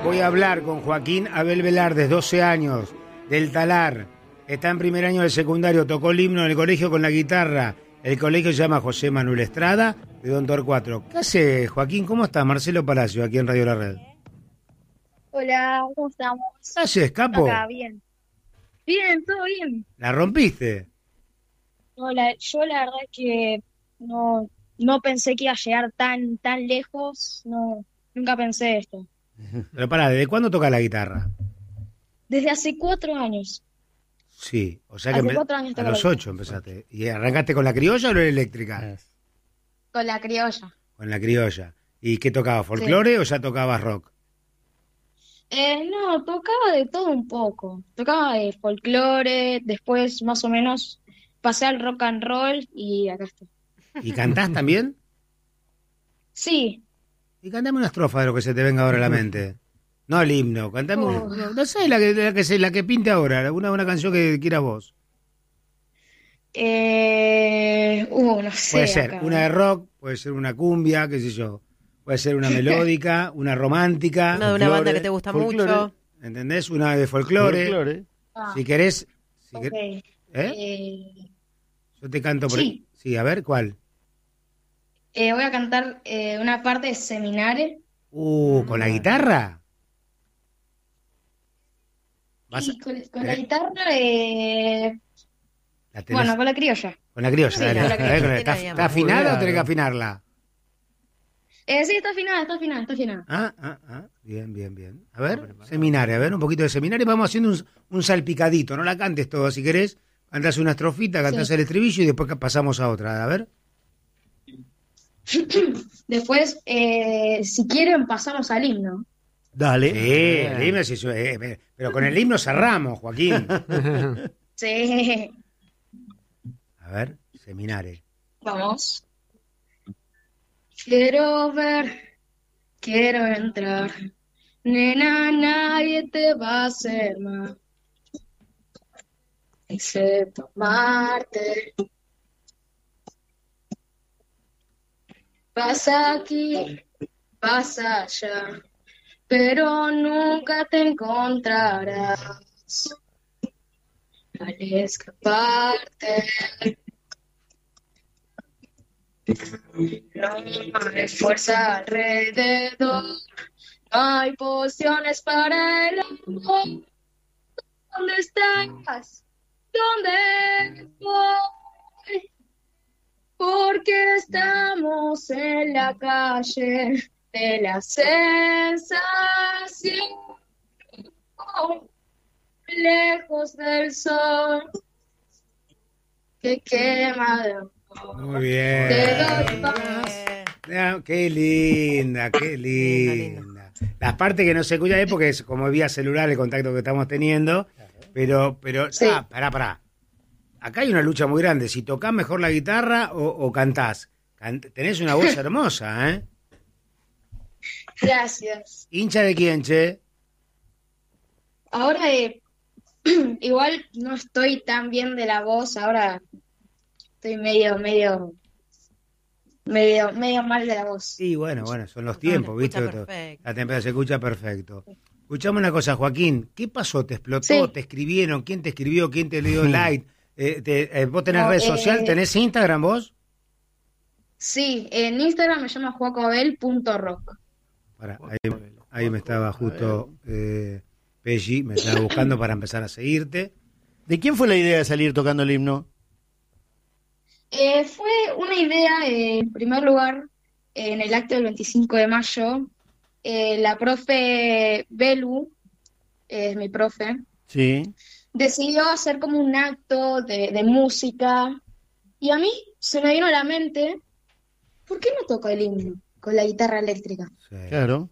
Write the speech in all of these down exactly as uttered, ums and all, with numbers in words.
voy a hablar con Joaquín Abel Velardes, doce años, del Talar. Está en primer año de secundario, tocó el himno en el colegio con la guitarra. El colegio se llama José Manuel Estrada, de Don Torcuato. ¿Qué hace, Joaquín? ¿Cómo estás? Marcelo Palacio, aquí en Radio La Red. Hola, ¿cómo estamos? ¿Qué haces, capo? Acá, bien. Bien, todo bien. ¿La rompiste? No, la- yo la verdad es que no, no pensé que iba a llegar tan, tan lejos. No, nunca pensé esto. Pero pará, ¿desde cuándo tocas la guitarra? Desde hace cuatro años. Sí, o sea que Hace empe- cuatro años a toco los la ocho empezaste. ¿Y arrancaste con la criolla o la eléctrica? Con la criolla. Con la criolla. ¿Y qué tocabas? Sí. ¿Folclore o ya tocabas rock? Eh, no, tocaba de todo un poco. Tocaba de folclore, después más o menos pasé al rock and roll y acá estoy. ¿Y cantás también? Sí. Y cantame una estrofa de lo que se te venga ahora a la mente. No el himno, cantame, un- Oh. no, no sé, la que, la que se, la que pinte ahora, una, una canción que quieras vos. Eh, uh, no sé. Puede ser acá. una de rock, puede ser una cumbia, qué sé yo. Puede ser una melódica, una romántica. Una de una Folclore, banda que te gusta folclore. mucho. ¿Entendés? Una de folclore. Folclore. Ah, Si querés, si ok. quer- ¿eh? Eh, Yo te canto por Sí. Sí, a ver, ¿cuál? eh, voy a cantar eh, una parte de Seminare. Uh, ¿con la guitarra? Vas a- Y con, con la ¿eh? guitarra, eh, la tenés- bueno, con la criolla. con la criolla, sí, dale. con la A ver, criolla. ¿Está, Tiene está ahí, afinada amor. o tenés que afinarla? Eh, sí, está afinada, está afinada, está afinada. Ah, ah, ah, bien, bien, bien. A ver, seminario, a ver, un poquito de seminario. Vamos haciendo un, un salpicadito, no la cantes todo si querés. Cantás una estrofita, cantás Sí. el estribillo y después pasamos a otra. A ver. Después, eh, si quieren, pasamos al himno. Dale. Sí, el himno sí, eh, eh, pero con el himno cerramos, Joaquín. Sí, A ver, seminario. vamos. Quiero ver, quiero entrar. Nena, nadie te va a hacer mal, excepto amarte. Pasa aquí, pasa allá, pero nunca te encontrarás al escaparte. No hay fuerza alrededor, no hay pociones para el amor. ¿Dónde estás? ¿Dónde estoy? Porque estamos en la calle de la sensación, lejos del sol que quema de amor. Muy bien. Te doy paz. Eh, Ah, qué linda, qué Linda, linda. Las partes que no se escuchan es porque es como vía celular el contacto que estamos teniendo, pero, pero, Sí. ah, pará, pará. Acá hay una lucha muy grande, si tocás mejor la guitarra o, o cantás. Can- tenés una voz hermosa, ¿eh? Gracias. ¿Hincha de quién, che? Ahora, eh, igual no estoy tan bien de la voz, ahora estoy medio, medio, medio, medio mal de la voz. Sí, bueno, bueno, son los no, tiempos, se ¿viste? escucha perfecto. La temperatura se escucha perfecto. Escuchame una cosa, Joaquín, ¿qué pasó? ¿Te explotó? Sí. ¿Te escribieron? ¿Quién te escribió? ¿Quién te le dio like? Eh, te- eh, ¿Vos tenés No, red eh, social? ¿Tenés Instagram vos? Sí, en Instagram me llama juacobel punto rock. Pará, ahí, ahí me estaba justo eh, Peggy, me estaba buscando para empezar a seguirte. ¿De quién fue la idea de salir tocando el himno? Eh, fue una idea, eh, en primer lugar, en el acto del veinticinco de mayo, eh, la profe Belu, eh, es mi profe, Sí. decidió hacer como un acto de, de música y a mí se me vino a la mente, ¿por qué no toco el himno con la guitarra eléctrica? Sí. Claro.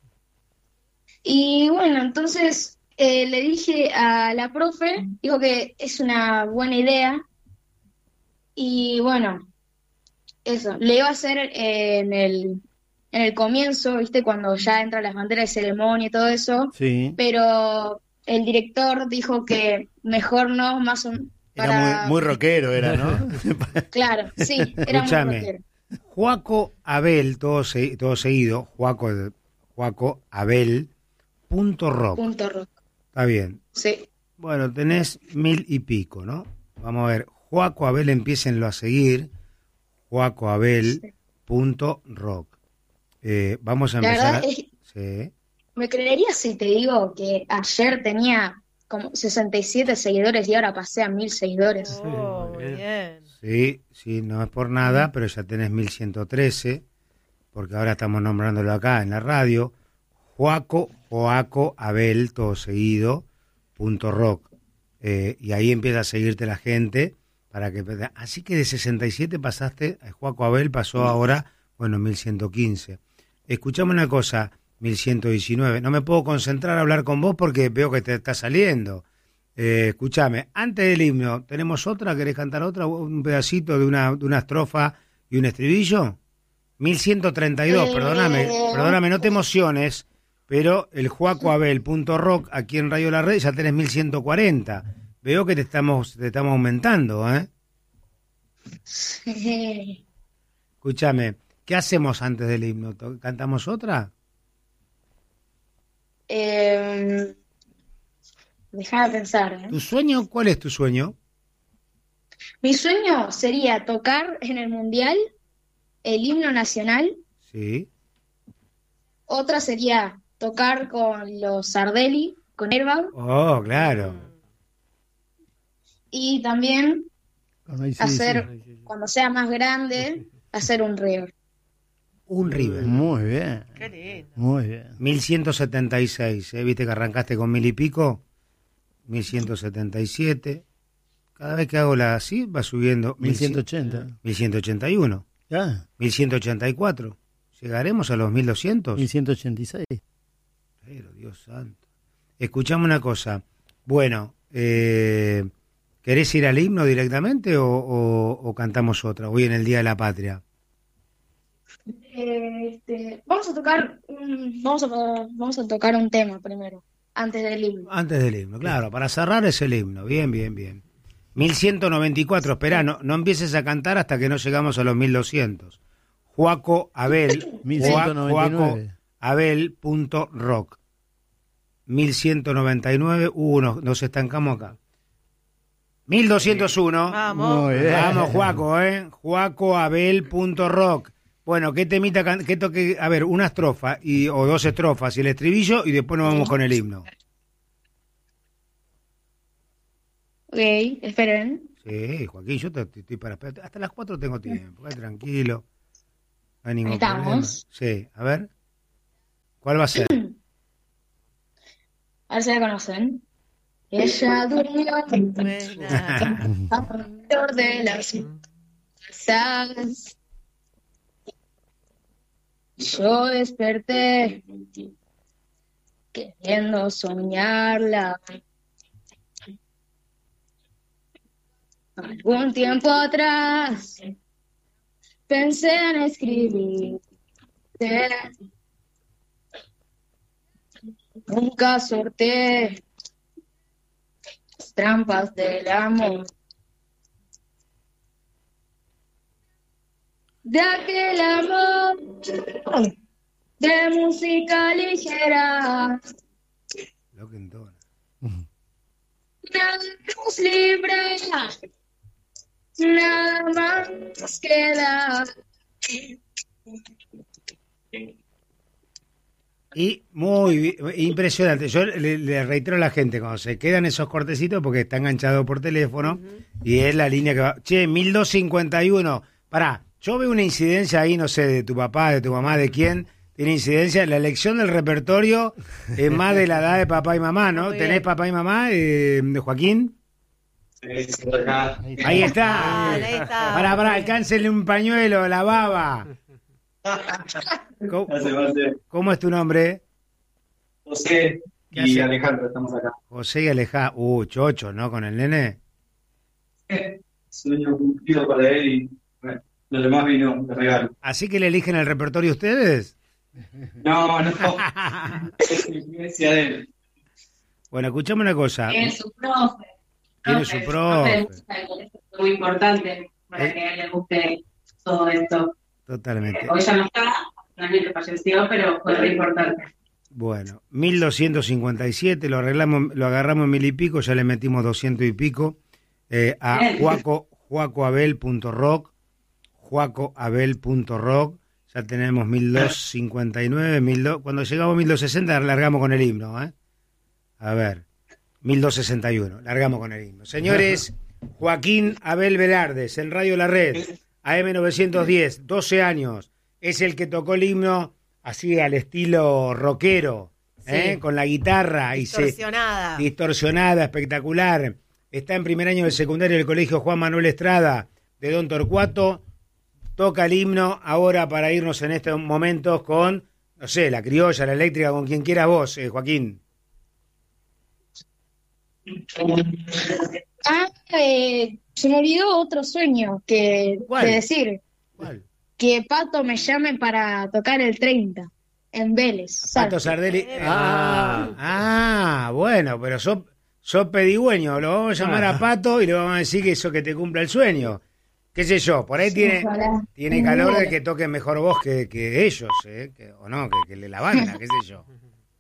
Y bueno, entonces eh, le dije a la profe, dijo que es una buena idea y bueno, eso, le iba a hacer eh, en el, en el comienzo, ¿viste? Cuando ya entran las banderas de ceremonia y todo eso, Sí. pero el director dijo que mejor no, más o Era para... muy, muy rockero, era, ¿no? Claro, sí, era muy Escuchame. rockero. Juaco Abel, todo, se- todo seguido, Juaco, Juaco Abel, punto rock. Punto rock. Está bien. Sí. Bueno, tenés mil y pico, ¿no? Vamos a ver. Joaco Abel, empiecenlo a seguir. Joaco Abel punto rock. Eh, vamos a La empezar. verdad A... es, Sí. ¿me creerías si te digo que ayer tenía como sesenta y siete seguidores y ahora pasé a mil seguidores? Oh, muy bien. Sí, sí, no es por nada, pero ya tenés mil ciento trece, porque ahora estamos nombrándolo acá en la radio. Joaco, Joaco Abel, todo seguido, punto rock. Eh, y ahí empieza a seguirte la gente. para que Así que de sesenta y siete pasaste, Joaco Abel pasó ahora, bueno, mil ciento quince. Escuchame una cosa, mil ciento diecinueve. No me puedo concentrar a hablar con vos porque veo que te está saliendo. Eh, escúchame, antes del himno, ¿tenemos otra? ¿Querés cantar otra? ¿Un pedacito de una, de una estrofa y un estribillo? mil ciento treinta y dos, Eh, perdóname, perdóname, no te emociones, pero el Joaco Abel punto rock aquí en Radio La Red ya tenés mil ciento cuarenta. Veo que te estamos, te estamos aumentando, ¿eh? Sí. Escúchame, ¿qué hacemos antes del himno? ¿Cantamos otra? Eh, Déjame pensar, ¿eh? ¿Tu sueño? ¿Cuál es tu sueño? Mi sueño sería tocar en el Mundial el himno nacional. Sí. Otra sería tocar con los Sardelli, con Airbag. Oh, claro. Y también Ay, sí, hacer, sí. cuando sea más grande, hacer un River. Un River. Muy bien. Qué lindo. Muy bien. mil ciento setenta y seis, ¿eh? ¿Viste que arrancaste con mil y pico? mil ciento setenta y siete. Cada vez que hago la así va subiendo. mil ciento ochenta. mil ciento ochenta y uno. ¿Ya? mil ciento ochenta y cuatro. ¿Llegaremos a los mil doscientos? mil ciento ochenta y seis. Pero Dios santo. Escuchame una cosa. Bueno, eh, ¿querés ir al himno directamente o, o, o cantamos otra? Hoy en el Día de la Patria. Este, vamos a tocar un, vamos a, vamos a tocar un tema primero, antes del himno. Antes del himno, claro. Para cerrar es el himno. Bien, bien, bien. mil ciento noventa y cuatro. Esperá, no, no empieces a cantar hasta que no llegamos a los mil doscientos. Joaco Abel. mil ciento noventa y nueve. Joaco Abel punto rock. mil ciento noventa y nueve. Uh, nos, nos estancamos acá. mil doscientos uno. Vamos. Muy bien. Vamos, Joaco, ¿eh? Joaco Abel punto rock. Bueno, ¿qué temita, can- qué toque? A ver, una estrofa y, o dos estrofas y el estribillo y después nos vamos con el himno. Ok, esperen. Sí, Joaquín, yo te, te- estoy para esperar. Hasta las cuatro tengo tiempo, quédate tranquilo. No hay ningún Ahí estamos. problema. Sí, a ver. ¿Cuál va a ser? A ver si la conocen. Ella durmió Buena. alrededor de las casas. Yo desperté queriendo soñarla. Algún tiempo atrás pensé en escribirte. Nunca sorteé las trampas del amor. De aquel amor de música ligera, Lo que entona. nada nos libra, nada más queda. Y muy bi- impresionante. Yo le, le reitero a la gente, cuando se quedan esos cortecitos, porque está enganchado por teléfono, y es la línea que va. Che, mil doscientos cincuenta y uno. Pará, yo veo una incidencia ahí, no sé, de tu papá, de tu mamá, de quién. Tiene incidencia. La elección del repertorio es más de la edad de papá y mamá, ¿no? Muy ¿Tenés bien. papá y mamá, eh, de Joaquín? Ahí está. Ahí está. Pará, pará, alcáncenle un pañuelo, la baba. ¿Cómo, cómo es tu nombre? José ¿Qué y hace? Alejandro, estamos acá. José y Alejá. Uh, chocho, ¿no? Con el nene. Sueño cumplido para él y bueno, lo demás vino de regalo. ¿Así que le eligen el repertorio ustedes? No, no, es influencia de él. Bueno, escuchame una cosa. Tiene su profe. Tiene su de profe. música del colegio, es muy importante para Eh. que a él le guste todo esto. Totalmente. Hoy ya no está, realmente falleció, pero fue muy importante. Bueno, mil doscientos cincuenta y siete, lo arreglamos, lo agarramos en mil y pico, ya le metimos doscientos y pico eh, a juaco, juacoabel punto rock, juacoabel punto rock, ya tenemos mil doscientos cincuenta y nueve, mil dos, cuando llegamos a mil doscientos sesenta largamos con el himno, ¿eh? A ver, mil doscientos sesenta y uno, largamos con el himno. Señores, Joaquín Abel Velardes, en Radio La Red, A M novecientos diez, doce años, es el que tocó el himno así al estilo rockero, ¿eh? Sí. Con la guitarra. Distorsionada. Y se, distorsionada, espectacular. Está en primer año del secundario del colegio Juan Manuel Estrada de Don Torcuato. Toca el himno ahora para irnos en estos momentos con, no sé, la criolla, la eléctrica, con quien quiera vos, eh, Joaquín. Ah, eh, se me olvidó otro sueño que ¿Cuál? de decir. ¿Cuál? Que Pato me llame para tocar el treinta en Vélez. Pato Salta. Sardelli. Ah, ah, bueno, pero sos, sos pedigüeño. Lo vamos a llamar a Pato y le vamos a decir que eso que te cumpla el sueño. Qué sé yo, por ahí Sí, tiene, ojalá. tiene calor de que toque mejor voz que, que ellos, ¿eh? Que, o no, que, que la banda, qué sé yo.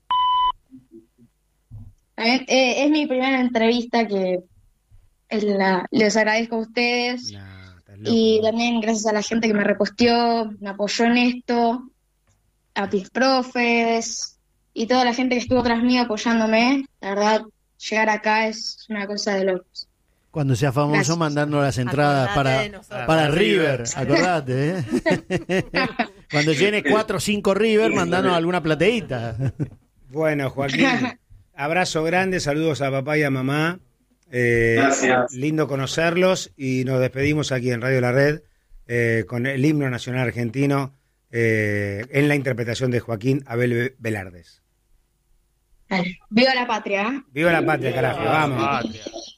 Eh, eh, es mi primera entrevista que es la- les agradezco a ustedes. No, estás loco. Y también gracias a la gente que me reposteó, me apoyó en esto, a mis profes y toda la gente que estuvo tras mí apoyándome. La verdad, llegar acá es una cosa de locos. Cuando sea famoso, Gracias. mandarnos las entradas Acordate para, de nosotros. para River, acordate, ¿eh? Cuando llene cuatro o cinco River, mandanos alguna plateíta. Bueno, Joaquín, abrazo grande, saludos a papá y a mamá. Eh, Gracias. Lindo conocerlos y nos despedimos aquí en Radio La Red eh, con el himno nacional argentino eh, en la interpretación de Joaquín Abel Velardes. Dale. ¡Viva la patria! ¿eh? ¡Viva la patria, carajo! ¡Vamos!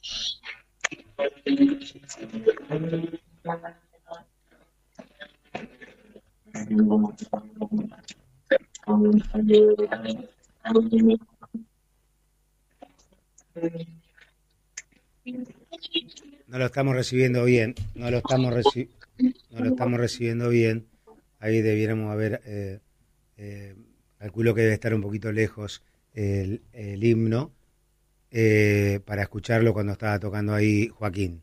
No lo estamos recibiendo bien, no lo estamos, reci- no lo estamos recibiendo bien. Ahí debiéramos haber, eh, eh, calculo que debe estar un poquito lejos el, el himno eh, para escucharlo cuando estaba tocando ahí Joaquín.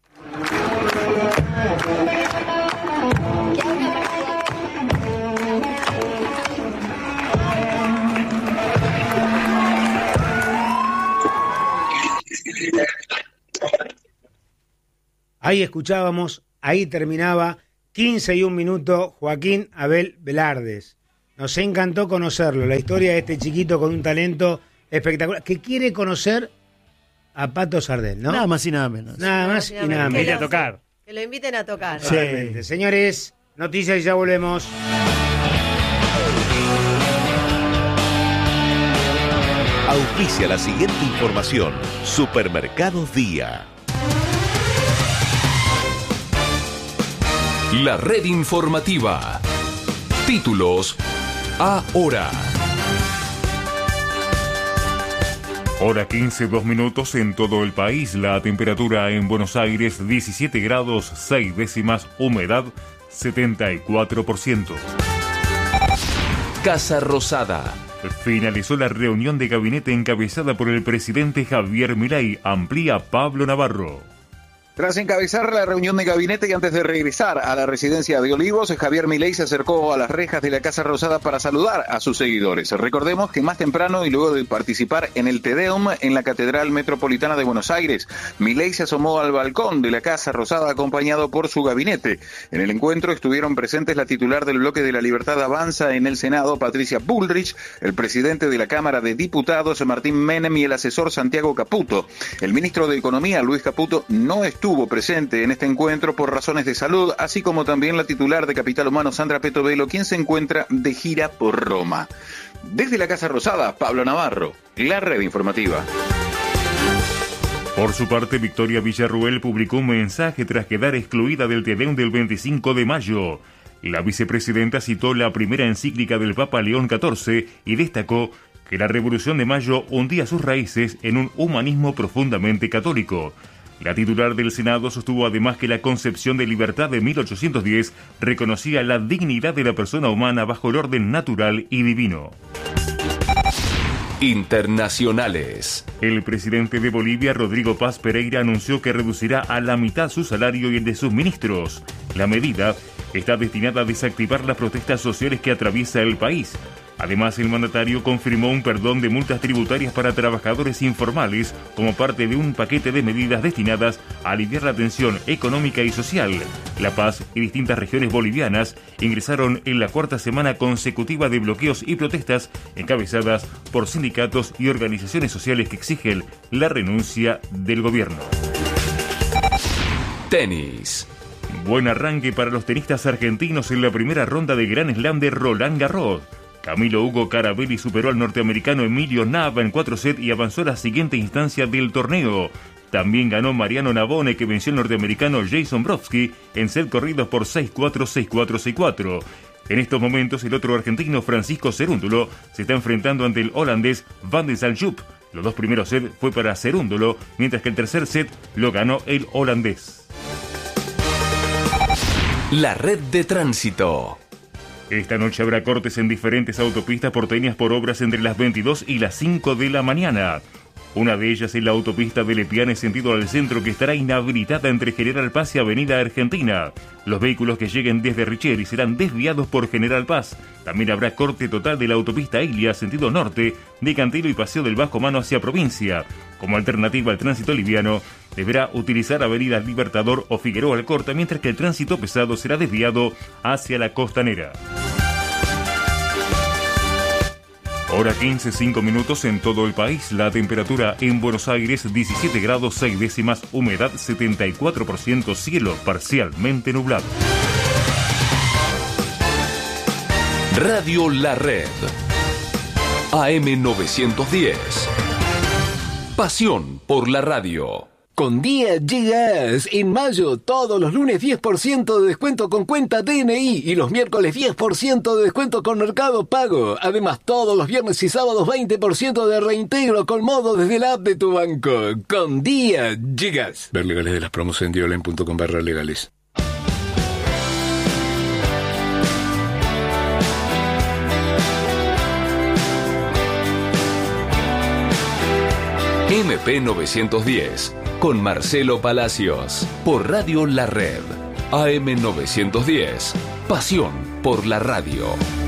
Ahí escuchábamos, ahí terminaba, quince y un minuto, Joaquín Abel Velardes. Nos encantó conocerlo, la historia de este chiquito con un talento espectacular, que quiere conocer a Pato Sardel, ¿no? Nada más y nada menos. Nada más y nada Que menos. lo- a tocar. Que lo inviten a tocar. Sí. Totalmente. Señores, noticias y ya volvemos. Auspicia la siguiente información. Supermercados Día. La red informativa. Títulos ahora. Hora quince, dos minutos en todo el país. La temperatura en Buenos Aires diecisiete grados, seis décimas, humedad setenta y cuatro por ciento. Casa Rosada. Finalizó la reunión de gabinete encabezada por el presidente Javier Milei. Amplía Pablo Navarro. Tras encabezar la reunión de gabinete y antes de regresar a la residencia de Olivos, Javier Milei se acercó a las rejas de la Casa Rosada para saludar a sus seguidores. Recordemos que más temprano y luego de participar en el Te Deum en la Catedral Metropolitana de Buenos Aires, Milei se asomó al balcón de la Casa Rosada acompañado por su gabinete. En el encuentro estuvieron presentes la titular del Bloque de la Libertad Avanza en el Senado, Patricia Bullrich, el presidente de la Cámara de Diputados, Martín Menem, y el asesor Santiago Caputo. El ministro de Economía, Luis Caputo, no estuvo Estuvo presente en este encuentro por razones de salud, así como también la titular de Capital Humano, Sandra Petovelo, quien se encuentra de gira por Roma. Desde la Casa Rosada, Pablo Navarro, la red informativa. Por su parte, Victoria Villarruel publicó un mensaje tras quedar excluida del Te Deum del veinticinco de mayo. La vicepresidenta citó la primera encíclica del Papa León catorce y destacó que la Revolución de Mayo hundía sus raíces en un humanismo profundamente católico. La titular del Senado sostuvo además que la concepción de libertad de mil ochocientos diez reconocía la dignidad de la persona humana bajo el orden natural y divino. Internacionales. El presidente de Bolivia, Rodrigo Paz Pereira, anunció que reducirá a la mitad su salario y el de sus ministros. La medida está destinada a desactivar las protestas sociales que atraviesa el país. Además, el mandatario confirmó un perdón de multas tributarias para trabajadores informales como parte de un paquete de medidas destinadas a aliviar la tensión económica y social. La Paz y distintas regiones bolivianas ingresaron en la cuarta semana consecutiva de bloqueos y protestas encabezadas por sindicatos y organizaciones sociales que exigen la renuncia del gobierno. Tenis. Buen arranque para los tenistas argentinos en la primera ronda del Grand Slam de Roland Garros. Camilo Hugo Carabelli superó al norteamericano Emilio Nava en cuatro sets y avanzó a la siguiente instancia del torneo. También ganó Mariano Navone, que venció al norteamericano Jason Brodsky en set corridos por seis cuatro, seis cuatro, seis cuatro. En estos momentos, el otro argentino, Francisco Cerúndolo, se está enfrentando ante el holandés Van de Zandschulp. Los dos primeros sets fue para Cerúndolo, mientras que el tercer set lo ganó el holandés. La red de tránsito. Esta noche habrá cortes en diferentes autopistas porteñas por obras entre las veintidós y las cinco de la mañana. Una de ellas es la autopista de Lepiane sentido al centro, que estará inhabilitada entre General Paz y Avenida Argentina. Los vehículos que lleguen desde Richeri serán desviados por General Paz. También habrá corte total de la autopista Ilia sentido norte, de Cantilo y Paseo del Bajo Mano hacia provincia. Como alternativa al tránsito liviano, deberá utilizar Avenida Libertador o Figueroa Alcorta, mientras que el tránsito pesado será desviado hacia la costanera. Hora quince, cinco minutos en todo el país. La temperatura en Buenos Aires diecisiete grados seis décimas, humedad setenta y cuatro por ciento, cielo parcialmente nublado. Radio La Red. A M novecientos diez. Pasión por la radio. Con Día Llegas, en mayo, todos los lunes diez por ciento de descuento con cuenta D N I y los miércoles diez por ciento de descuento con Mercado Pago. Además, todos los viernes y sábados veinte por ciento de reintegro con modo desde la app de tu banco. Con Día Llegas. Ver legales de las promos en diolen punto com barra legales. M P novecientos diez, con Marcelo Palacios, por Radio La Red. A M novecientos diez, pasión por la radio.